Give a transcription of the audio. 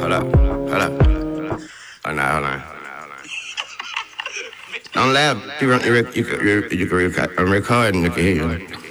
Hold up. Hold on. Don't laugh. You can record and they can hear you.